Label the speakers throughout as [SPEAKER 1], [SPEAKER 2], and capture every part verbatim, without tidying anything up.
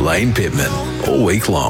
[SPEAKER 1] Elaine Pittman, all week long.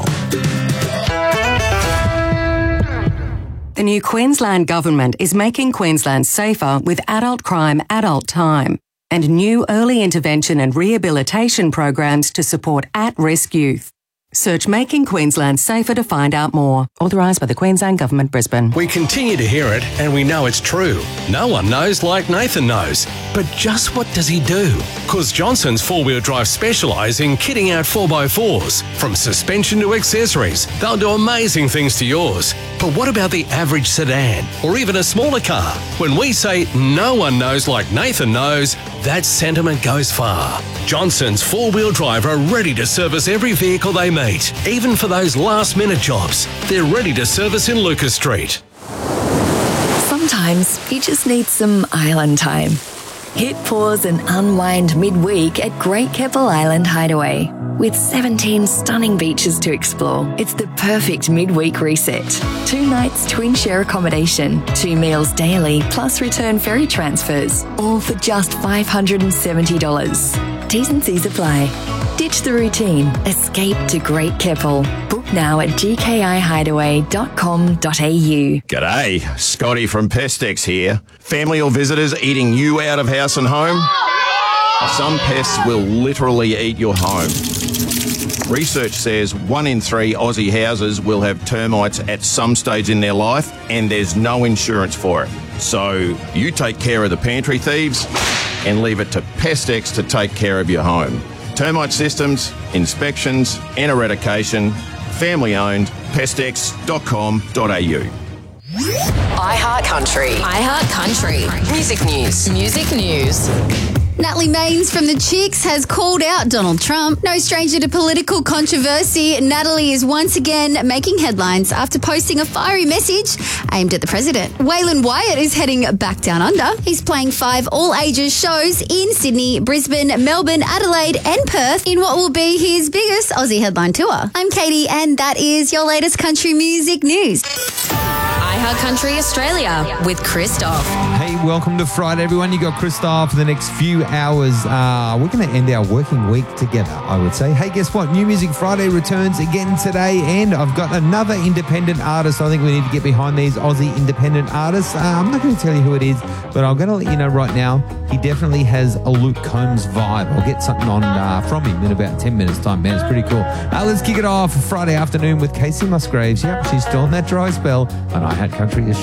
[SPEAKER 2] The new Queensland Government is making Queensland safer with adult crime, adult time, and new early intervention and rehabilitation programs to support at-risk youth. Search Making Queensland Safer to find out more. Authorised by the Queensland Government, Brisbane.
[SPEAKER 3] We continue to hear it, and we know it's true. No one knows like Nathan knows. But just what does he do? Because Johnson's four-wheel drive specialise in kitting out four by fours. From suspension to accessories, they'll do amazing things to yours. But what about the average sedan, or even a smaller car? When we say no one knows like Nathan knows, that sentiment goes far. Johnson's four-wheel drive are ready to service every vehicle they meet, even for those last-minute jobs. They're ready to service in Lucas Street.
[SPEAKER 4] Sometimes you just need some island time. Hit pause and unwind midweek at Great Keppel Island Hideaway. With seventeen stunning beaches to explore, it's the perfect midweek reset. Two nights twin share accommodation, two meals daily, plus return ferry transfers, all for just five hundred seventy dollars. T's and C's apply. Ditch the routine. Escape to Great Keppel. Book now at g k i hideaway dot com dot a u.
[SPEAKER 5] G'day, Scotty from Pestex here. Family or visitors eating you out of house and home? Some pests will literally eat your home. Research says one in three Aussie houses will have termites at some stage in their life, and there's no insurance for it. So you take care of the pantry thieves and leave it to Pestex to take care of your home. Termite systems, inspections and eradication. Family owned. Pestex dot com dot a u.
[SPEAKER 6] iHeart Country.
[SPEAKER 7] iHeart Country.
[SPEAKER 6] Music news.
[SPEAKER 7] Music news.
[SPEAKER 8] Natalie Maines from the Chicks has called out Donald Trump. No stranger to political controversy, Natalie is once again making headlines after posting a fiery message aimed at the president. Waylon Wyatt is heading back down under. He's playing five all-ages shows in Sydney, Brisbane, Melbourne, Adelaide and Perth in what will be his biggest Aussie headline tour. I'm Katie and that is your latest country music news.
[SPEAKER 7] iHeart Country Australia with Christoph.
[SPEAKER 9] Hey, welcome to Friday, everyone. You got Christoph for the next few hours. Uh, we're going to end our working week together, I would say. Hey, guess what? New Music Friday returns again today, and I've got another independent artist. I think we need to get behind these Aussie independent artists. Uh, I'm not going to tell you who it is, but I'm going to let you know right now, he definitely has a Luke Combs vibe. I'll get something on uh, from him in about ten minutes' time, man. It's pretty cool. Uh, let's kick it off Friday afternoon with Casey Musgraves. Yep, she's still on that dry spell on iHeart Country.